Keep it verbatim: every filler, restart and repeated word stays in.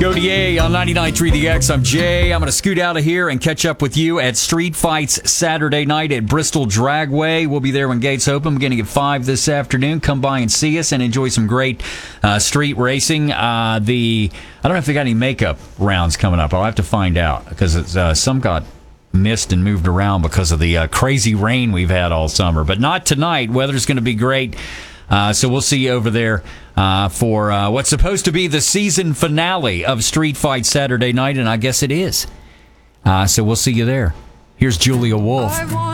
O D A on ninety-nine point three The X. I'm Jay. I'm going to scoot out of here and catch up with you at Street Fights Saturday night at Bristol Dragway. We'll be there when gates open, beginning at five this afternoon. Come by and see us and enjoy some great uh, street racing. Uh, the I don't know if they got any makeup rounds coming up. I'll have to find out because uh, some got missed and moved around because of the uh, crazy rain we've had all summer. But not tonight. Weather's going to be great. Uh, so we'll see you over there uh, for uh, what's supposed to be the season finale of Street Fight Saturday night, and I guess it is. Uh, so we'll see you there. Here's Julia Wolf.